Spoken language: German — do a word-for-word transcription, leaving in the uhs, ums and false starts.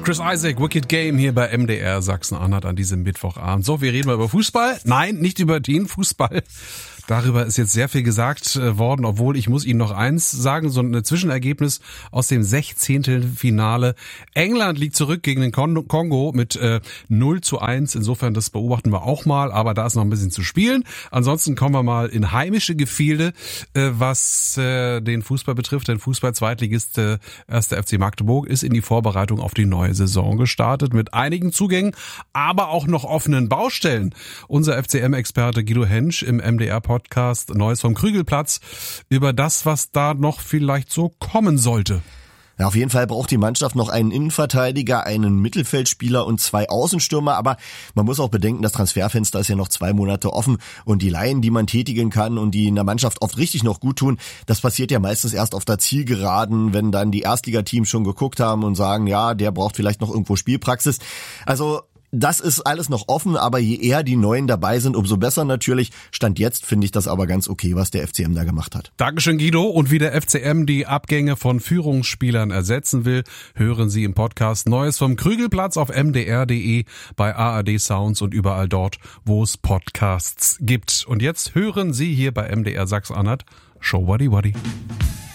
Chris Isaak, Wicked Game hier bei M D R Sachsen-Anhalt an diesem Mittwochabend. So, wir reden mal über Fußball. Nein, nicht über den Fußball. Darüber ist jetzt sehr viel gesagt worden, obwohl ich muss Ihnen noch eins sagen, so ein Zwischenergebnis aus dem Sechzehntelfinale. England liegt zurück gegen den Kongo mit äh, null zu eins. Insofern, das beobachten wir auch mal, aber da ist noch ein bisschen zu spielen. Ansonsten kommen wir mal in heimische Gefilde, äh, was äh, den Fußball betrifft. Denn Fußball-Zweitligist äh, erster F C Magdeburg ist in die Vorbereitung auf die neue Saison gestartet mit einigen Zugängen, aber auch noch offenen Baustellen. Unser F C M-Experte Guido Hensch im M D R-Podcast Podcast Neues vom Krügelplatz über das, was da noch vielleicht so kommen sollte. Ja, auf jeden Fall braucht die Mannschaft noch einen Innenverteidiger, einen Mittelfeldspieler und zwei Außenstürmer, aber man muss auch bedenken, das Transferfenster ist ja noch zwei Monate offen und die Leihen, die man tätigen kann und die in der Mannschaft oft richtig noch gut tun, das passiert ja meistens erst auf der Zielgeraden, wenn dann die Erstligateams schon geguckt haben und sagen, ja, der braucht vielleicht noch irgendwo Spielpraxis. Also das ist alles noch offen, aber je eher die Neuen dabei sind, umso besser natürlich. Stand jetzt finde ich das aber ganz okay, was der F C M da gemacht hat. Dankeschön, Guido. Und wie der F C M die Abgänge von Führungsspielern ersetzen will, hören Sie im Podcast Neues vom Krügelplatz auf m d r punkt d e, bei A R D Sounds und überall dort, wo es Podcasts gibt. Und jetzt hören Sie hier bei M D R Sachsen-Anhalt Show Waddy Waddy.